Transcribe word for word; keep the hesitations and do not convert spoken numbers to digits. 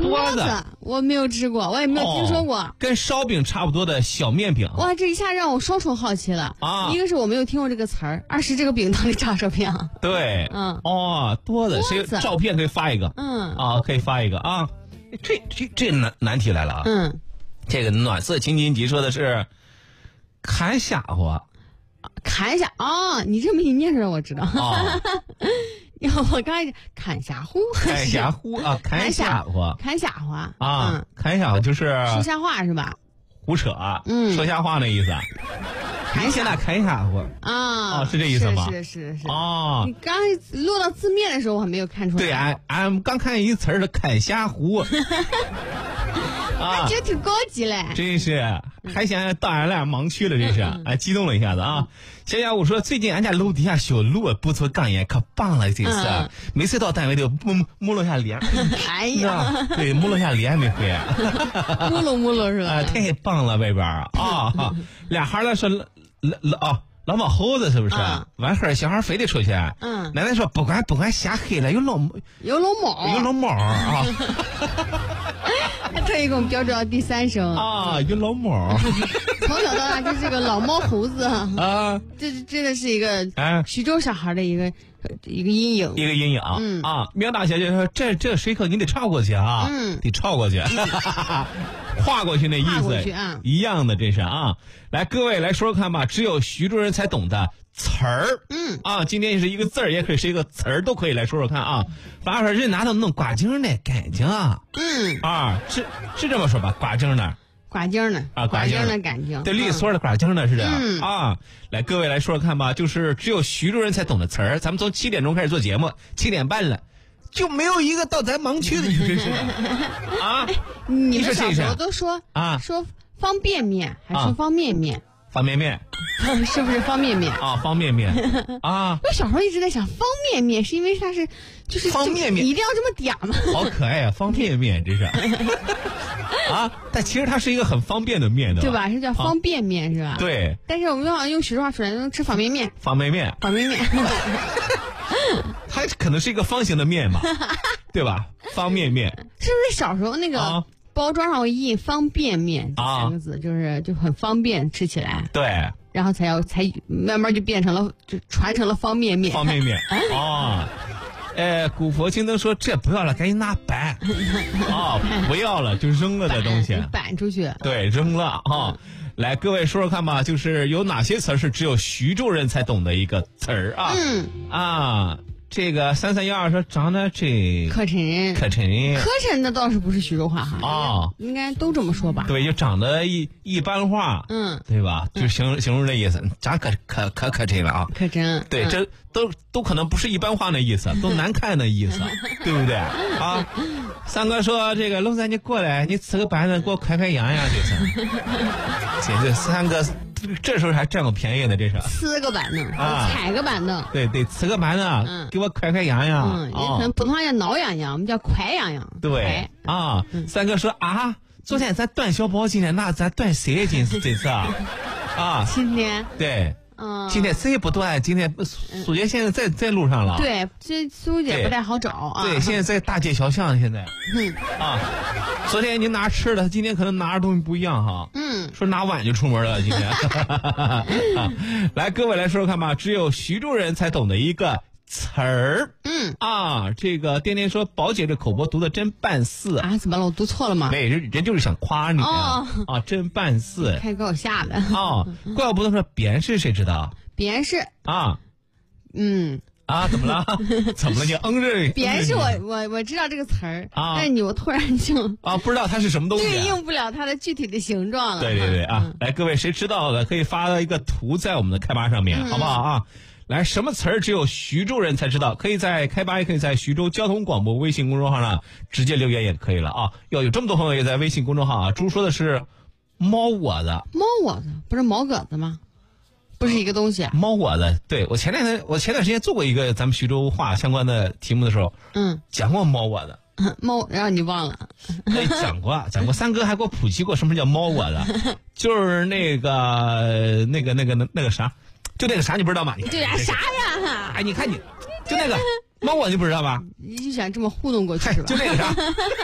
多子我没有吃过，我也没有听说过。 哦、跟烧饼差不多的小面饼。 哇，这一下让我双重好奇了啊！一个是我没有听过这个词儿，二是这个饼到底长什么样？ 对，嗯，哦，多子，谁照片可以发一个？嗯，啊，可以发一个啊。这这这难难题来了啊！嗯，这个暖色情金吉说的是砍虾伙， 砍虾啊！你这么一念出来，我知道。啊我刚才砍虾糊， 砍虾糊啊，砍虾伙， 砍虾话啊，砍虾伙就是说瞎话是吧？ 胡扯，嗯，说瞎话那意思。你现在砍虾伙啊， 哦，是这意思吗？ 是是是哦， 你刚落到字面的时候，我还没有看出来。 对，俺俺刚看一词儿是砍虾糊。 啊，这挺高级嘞！ 真是，还想到俺俩盲区了，真是，哎，激动了一下子啊！小雅，我说最近俺家楼底下小鹿不错干也可棒了，这次、嗯、每次到单位都摸摸了下脸。 哎呀， 对，摸了下脸没回。 摸了摸了是吧？ 啊、呃，太棒了，外边啊啊！俩孩子说老老啊。老毛猴子是不是？嗯、完事儿小孩非得出去。嗯，奶奶说不管不管瞎黑了，有老有老毛， 有老毛啊。 特意给我们标注到第三声啊，有老毛。 从小到大就是这个老猫猴子啊，这真的是一个哎徐州小孩的一个一个阴影， 一个阴影。嗯啊，苗大小姐说这这水口你得超过去啊，嗯，得超过去。跨过去那意思、啊、一样的，这是啊！来，各位来说说看吧，只有徐州人才懂的词儿，嗯啊，今天是一个字儿，也可以是一个词儿，都可以来说说看啊。反正说人拿到弄刮净的干净啊，嗯啊，是是这么说吧？刮净的， 刮净的啊，刮净的干净， 对，利索的刮净的是这样、嗯、啊。来，各位来说说看吧，就是只有徐州人才懂的词儿。咱们从七点钟开始做节目，七点半了。就没有一个到咱盲区的，你真是的啊！ 你们小时候都说啊，说方便面还说方便面？ 方便面是不是方便面啊？方便面啊！ 我小时候一直在想，方便面是因为它是就是方便面一定要这么点吗？ 好可爱啊！方便面这是啊，但其实它是一个很方便的面的， 对吧？是叫方便面是吧？ 对。 但是我们好像用徐州话说来吃方便面， 方便面， 方便面。 它可能是一个方形的面嘛，对吧？方便面是不是小时候那个包装上会印方便面这三个字，就是就很方便吃起来。 对， 然后才要才慢慢就变成了，就传承了方便面。 方便面哦，哎，古佛青灯说这不要了，赶紧拿板啊、哦！不要了就扔了的东西， 板出去。 对，扔了啊。哦来，各位说说看吧，就是有哪些词儿是只有徐州人才懂的一个词儿啊？嗯啊，这个三三幺二说长得这可碜， 可碜， 可碜那倒是不是徐州话哈啊、哦，应该都这么说吧？ 对，就长得一一般化，嗯，对吧？就形容、嗯、形容这意思，长可可可可碜了啊， 可碜， 对，嗯、这都都可能不是一般化的意思，都难看的意思，对不对啊？三哥说：“这个龙三，你过来，你吃个板子给我快快痒痒就是。”这这三哥这时候还占个便宜呢，这是。 吃个板凳啊，踩个板凳。 对对，吃个板凳，嗯，给我快快痒痒。 嗯，也可能普通话叫挠痒痒，我们叫快痒痒。 对啊，嗯、三哥说啊，昨天咱断小宝，今天那咱断谁今这次啊？啊， 今天对。嗯，今天谁也不断，今天苏姐现在在在路上了。 对，这苏姐不太好找啊。 对，现在在大街小巷，现在。嗯啊，昨天你拿吃的，今天可能拿的东西不一样哈。嗯，说拿碗就出门了，今天。啊、来，各位来说说看吧，只有徐州人才懂的一个词儿。嗯啊，这个颠颠说，宝姐这口播读的真办事啊！怎么了？我读错了吗？ 对，人人就是想夸你啊！哦、啊，真办事， 开给我吓的啊！怪不得说别是谁知道？ 别是啊， 嗯啊，怎么了？怎么了？你嗯着？ 别是我我我知道这个词儿啊，但是你我突然就啊不知道它是什么东西， 对应不了它的具体的形状了。 对对对啊！嗯、来，各位谁知道的可以发一个图在我们的开吧上面，嗯、好不好啊？来，什么词儿只有徐州人才知道？可以在开吧，也可以在徐州交通广播微信公众号上直接留言也可以了啊！要有这么多朋友也在微信公众号啊。猪说的是猫窝子， 猫窝子不是毛葛子吗？不是一个东西、啊。 猫窝子，对我前两天我前段时间做过一个咱们徐州话相关的题目的时候，嗯，讲过猫窝子。 猫，然后你忘了？ 哎，讲过，讲过。三哥还给我普及过什么叫猫窝子，就是那个那个那个那个啥。就那个啥你不知道吗？ 对呀，啥呀？ 哎，你看你，就那个猫我就不知道吧？ 你就想这么糊弄过去是吧？ 就那个啥。